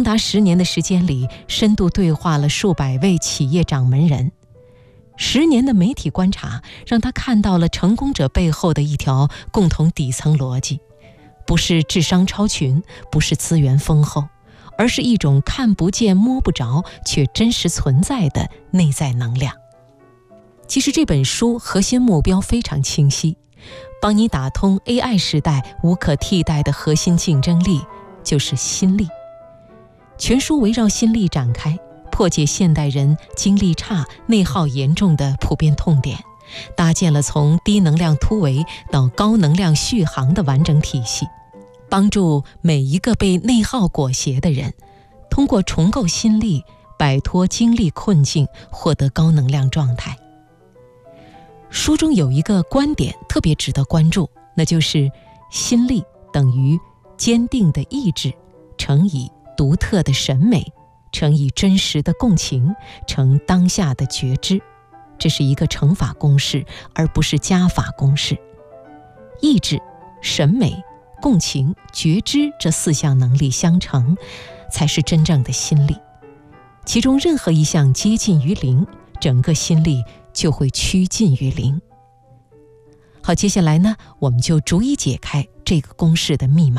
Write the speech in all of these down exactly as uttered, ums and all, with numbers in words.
达十年的时间里，深度对话了数百位企业掌门人。十年的媒体观察，让他看到了成功者背后的一条共同底层逻辑，不是智商超群，不是资源丰厚，而是一种看不见摸不着却真实存在的内在能量。其实这本书核心目标非常清晰，帮你打通 A I 时代无可替代的核心竞争力，就是心力。全书围绕心力展开，破解现代人精力差、内耗严重的普遍痛点，搭建了从低能量突围到高能量续航的完整体系，帮助每一个被内耗裹挟的人，通过重构心力，摆脱精力困境，获得高能量状态。书中有一个观点特别值得关注，那就是心力等于坚定的意志乘以独特的审美乘以真实的共情乘当下的觉知，这是一个乘法公式，而不是加法公式。意志、审美、共情、觉知这四项能力相乘，才是真正的心力。其中任何一项接近于零，整个心力就会趋近于零。好，接下来呢，我们就逐一解开这个公式的密码。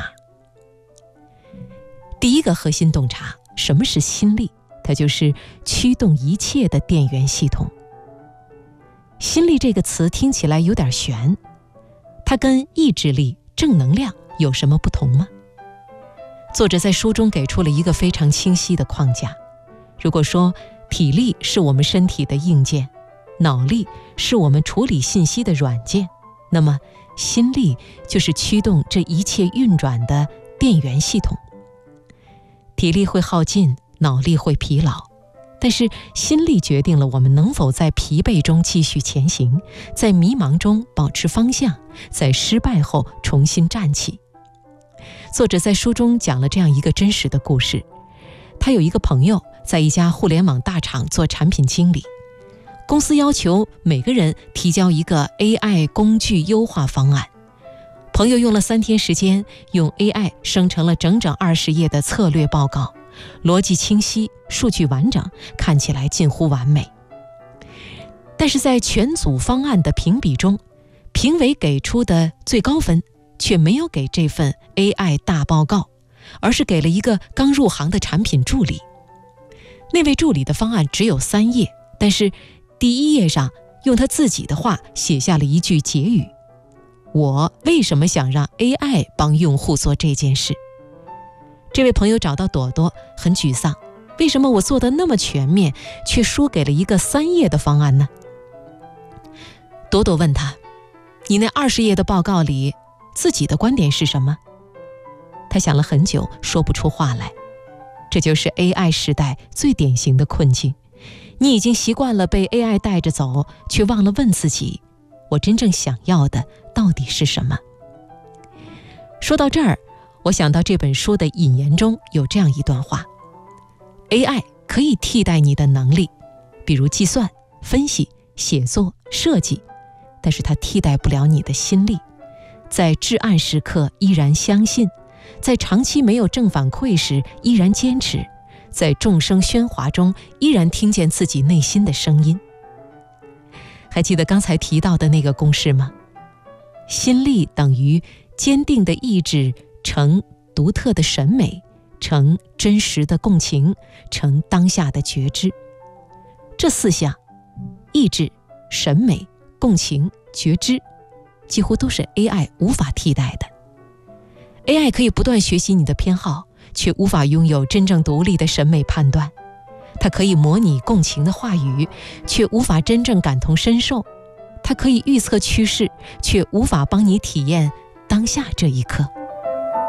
第一个核心洞察，什么是心力？它就是驱动一切的电源系统。心力这个词听起来有点悬，它跟意志力、正能量有什么不同吗？作者在书中给出了一个非常清晰的框架。如果说体力是我们身体的硬件，脑力是我们处理信息的软件，那么心力就是驱动这一切运转的电源系统。体力会耗尽，脑力会疲劳，但是心力决定了我们能否在疲惫中继续前行，在迷茫中保持方向，在失败后重新站起。作者在书中讲了这样一个真实的故事，他有一个朋友在一家互联网大厂做产品经理，公司要求每个人提交一个 A I 工具优化方案。朋友用了三天时间，用 A I 生成了整整二十页的策略报告，逻辑清晰，数据完整，看起来近乎完美。但是在全组方案的评比中，评委给出的最高分却没有给这份 A I 大报告，而是给了一个刚入行的产品助理。那位助理的方案只有三页，但是第一页上用他自己的话写下了一句结语：我为什么想让 A I 帮用户做这件事？这位朋友找到朵朵，很沮丧，为什么我做得那么全面，却输给了一个三页的方案呢？朵朵问他：你那二十页的报告里，自己的观点是什么？他想了很久，说不出话来。这就是 A I 时代最典型的困境，你已经习惯了被 A I 带着走，却忘了问自己，我真正想要的到底是什么？说到这儿，我想到这本书的引言中有这样一段话： A I 可以替代你的能力，比如计算、分析、写作、设计，但是它替代不了你的心力。在至暗时刻依然相信，在长期没有正反馈时依然坚持，在众生喧哗中依然听见自己内心的声音。还记得刚才提到的那个公式吗？心力等于坚定的意志乘独特的审美乘真实的共情乘当下的觉知。这四项，意志、审美、共情、觉知，几乎都是 A I 无法替代的。 A I 可以不断学习你的偏好，却无法拥有真正独立的审美判断。它可以模拟共情的话语，却无法真正感同身受。它可以预测趋势，却无法帮你体验当下这一刻。